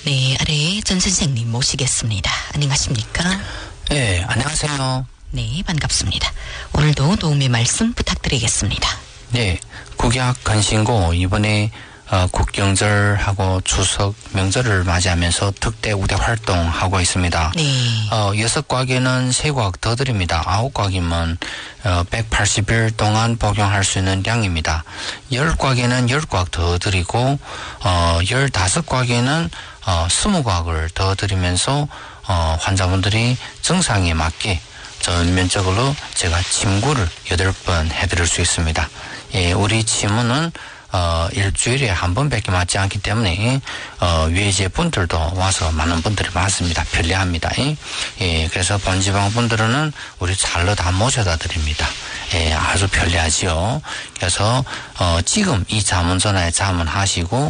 네, 아래 전 선생님 모시겠습니다. 안녕하십니까? 네, 안녕하세요. 네, 반갑습니다. 오늘도 도움의 말씀 부탁드리겠습니다. 네, 국약 간신고 이번에 국경절하고 추석 명절을 맞이하면서 특대 우대 활동하고 있습니다. 네. 6과에는 3과학 더 드립니다. 9과이면 180일 동안 복용할 수 있는 양입니다. 10과에는 10과학 더 드리고 15과에는 20과학을 더 드리면서 환자분들이 증상에 맞게 전면적으로 제가 침구를 8번 해드릴 수 있습니다. 예, 우리 침은 일주일에 한 번밖에 맞지 않기 때문에 외제 분들도 와서 많은 분들이 맞습니다. 편리합니다. 예, 그래서 본지방 분들은 우리 잘로 다 모셔다 드립니다. 예, 아주 편리하지요. 그래서 지금 이 자문전화에 자문하시고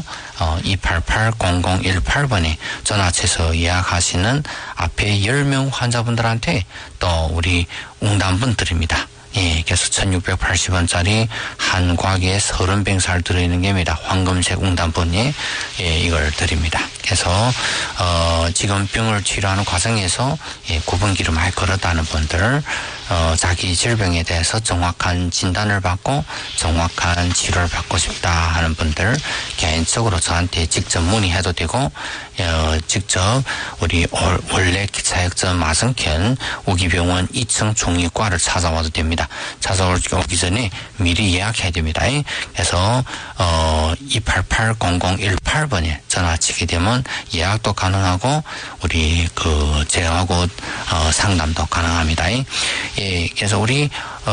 288-0018번에 전화해서 예약하시는 앞에 10명 환자분들한테 또 우리 웅담분 드립니다. 예, 그래서 1680원짜리 한 과기에 30병살 들어있는 겁니다. 황금색 웅담분이, 예, 이걸 드립니다. 그래서, 지금 병을 치료하는 과정에서, 예, 구분기를 많이 걸었다는 분들, 자기 질병에 대해서 정확한 진단을 받고 정확한 치료를 받고 싶다 하는 분들, 개인적으로 저한테 직접 문의해도 되고, 직접 우리 원래 기차역전 마성현 우기병원 2층 중의과를 찾아와도 됩니다. 찾아오기 전에 미리 예약해야 됩니다. 그래서 288-0018번에 전화치게 되면 예약도 가능하고 우리 제하고 상담도 가능합니다. 예, 그래서 우리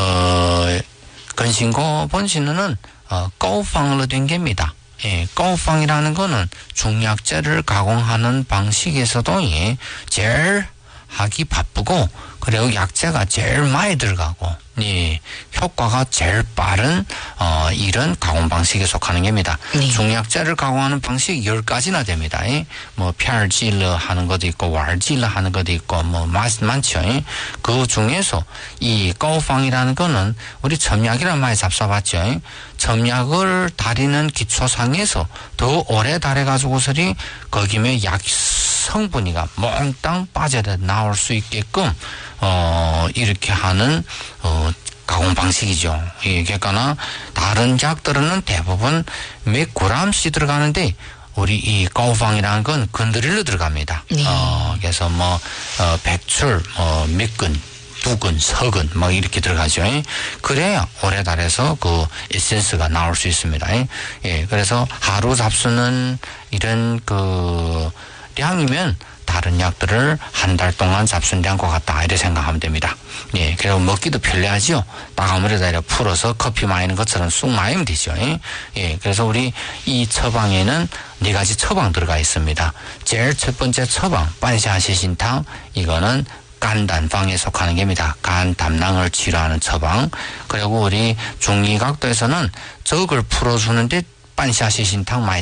건신고 본신은 꼬우팡으로 된 겁니다. 예, 꼬우팡이라는 거는 중약제를 가공하는 방식에서도 예, 제일 하기 바쁘고 그리고 약재가 제일 많이 들어가고 예, 효과가 제일 빠른 이런 가공 방식에 속하는 겁니다. 네. 중약재를 가공하는 방식이 10가지나 됩니다. 예. 뭐 폐활질러 하는 것도 있고 왈질러 하는 것도 있고 뭐 많죠. 예. 그 중에서 이 꼬우팡이라는 거는 우리 첨약이란 많이 잡숴봤죠. 예. 첨약을 다리는 기초상에서 더 오래 다려가지고서리 거기에 약 성분이가 몽땅 빠져야 나올 수 있게끔 이렇게 하는 가공 방식이죠. 예, 그러니까 다른 약들은 대부분 몇 그램씩 들어가는데 우리 이 꼬우팡이라는 건 건드릴로 들어갑니다. 네. 그래서 뭐 백출 몇 근, 두근, 서근 막 이렇게 들어가죠. 그래야 오래 달해서 그 에센스가 나올 수 있습니다. 예, 그래서 하루 잡수는 이런 량이면 다른 약들을 한 달 동안 잡순 량과 같다 이렇게 생각하면 됩니다. 예, 그리고 먹기도 편리하죠. 따가물에다 이렇게 풀어서 커피 마시는 것처럼 쑥 마시면 되죠. 예, 그래서 우리 이 처방에는 4가지 처방 들어가 있습니다. 제일 첫 번째 처방 반샤시신탕 이거는 간단방에 속하는 겁니다. 간 담낭을 치료하는 처방. 그리고 우리 중의각도에서는 적을 풀어주는데 반샤시신탕 많이